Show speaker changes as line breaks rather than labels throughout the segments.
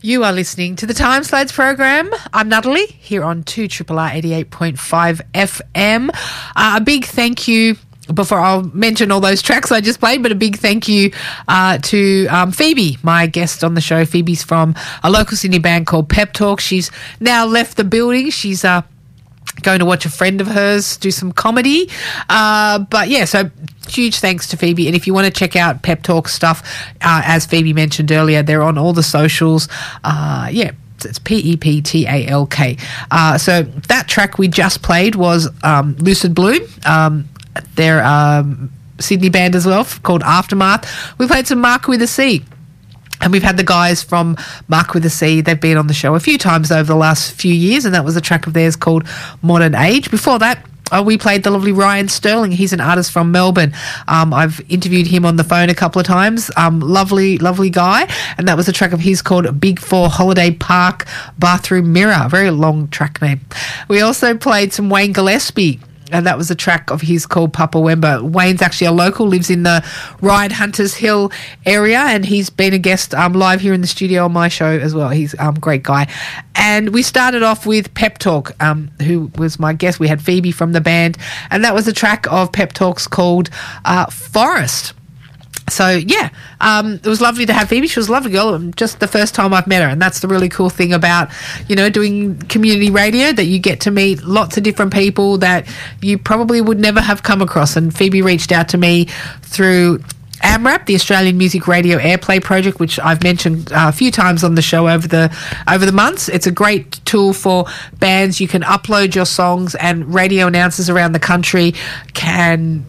You are listening to the Time Slides program. I'm Natalie here on 2RRR 88.5 FM. A big thank you, before I'll mention all those tracks I just played, but a big thank you to Phoebe, my guest on the show. Phoebe's from a local Sydney band called Pep Talk. She's now left the building. She's going to watch a friend of hers do some comedy. But yeah, so huge thanks to Phoebe. And if you want to check out Pep Talk stuff, as Phoebe mentioned earlier, they're on all the socials. It's PEPTALK. So that track we just played was Lucid Bloom. They're Sydney band as well called Aftermath. We played some Mark with a C. And we've had the guys from Mark with a C. They've been on the show a few times over the last few years, and that was a track of theirs called Modern Age. Before that, we played the lovely Ryan Sterling. He's an artist from Melbourne. I've interviewed him on the phone a couple of times. Lovely guy. And that was a track of his called Big Four Holiday Park Bathroom Mirror. Very long track name. We also played some Wayne Gillespie. And that was a track of his called Papa Wemba. Wayne's actually a local, lives in the Ryde Hunters Hill area, and he's been a guest live here in the studio on my show as well. He's a great guy. And we started off with Pep Talk, who was my guest. We had Phoebe from the band, and that was a track of Pep Talk's called Forest. So, yeah, it was lovely to have Phoebe. She was a lovely girl, just the first time I've met her. And that's the really cool thing about, doing community radio, that you get to meet lots of different people that you probably would never have come across. And Phoebe reached out to me through AMRAP, the Australian Music Radio Airplay Project, which I've mentioned a few times on the show over the months. It's a great tool for bands. You can upload your songs, and radio announcers around the country can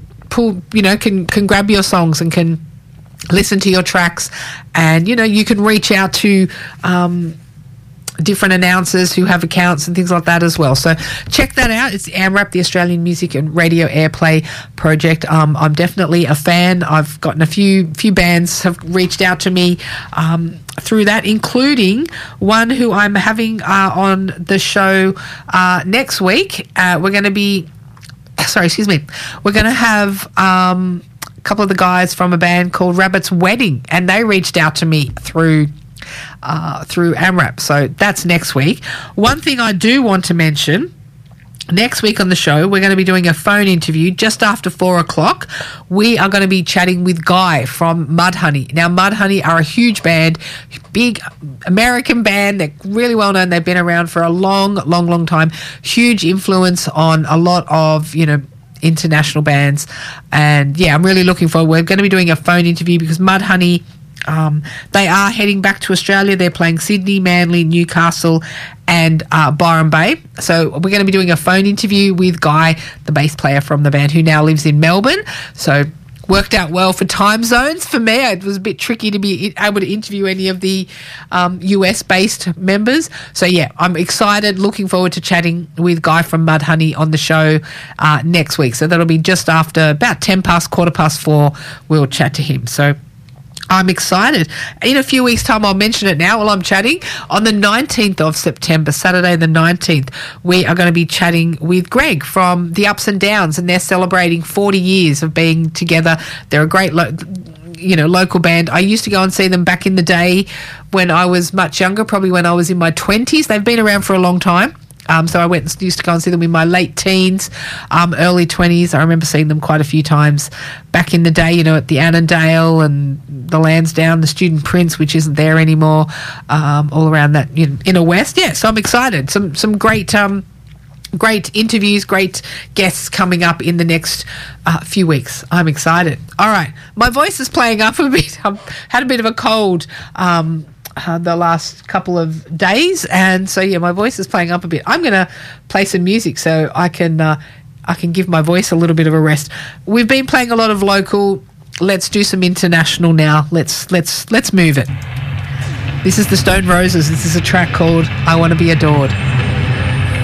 can grab your songs and can listen to your tracks, and you can reach out to different announcers who have accounts and things like that as well. So check that out. It's AMRAP, the Australian Music and Radio Airplay Project. I'm definitely a fan. I've gotten a few bands have reached out to me through that, including one who I'm having on the show next week. We're going to have a couple of the guys from a band called Rabbit's Wedding, and they reached out to me through AMRAP. So that's next week. One thing I do want to mention, next week on the show, we're going to be doing a phone interview just after 4 o'clock. We are going to be chatting with Guy from Mudhoney. Now, Mudhoney are a huge band, big American band. They're really well known. They've been around for a long time. Huge influence on a lot of, international bands. And, yeah, I'm really looking forward. We're going to be doing a phone interview because Mudhoney, they are heading back to Australia. They're playing Sydney, Manly, Newcastle and Byron Bay. So we're going to be doing a phone interview with Guy, the bass player from the band, who now lives in Melbourne. So worked out well for time zones for me. It was a bit tricky to be able to interview any of the US-based members. So, yeah, I'm excited, looking forward to chatting with Guy from Mudhoney on the show next week. So that'll be just after about 4:10, we'll chat to him. So I'm excited. In a few weeks' time, I'll mention it now while I'm chatting. On the 19th of September, Saturday the 19th, we are going to be chatting with Greg from The Ups and Downs, and they're celebrating 40 years of being together. They're a great local band. I used to go and see them back in the day when I was much younger, probably when I was in my 20s. They've been around for a long time. So I used to go and see them in my late teens, early 20s. I remember seeing them quite a few times back in the day, at the Annandale and the Lansdowne, the Student Prince, which isn't there anymore, all around that inner west. Yeah, so I'm excited. Some great interviews, great guests coming up in the next few weeks. I'm excited. All right, my voice is playing up a bit. I've had a bit of a cold the last couple of days, and so my voice is playing up a bit. I'm going to play some music so I can give my voice a little bit of a rest. We've been playing a lot of local. Let's do some international now. Let's move it. This is the Stone Roses. This is a track called I Want to Be Adored.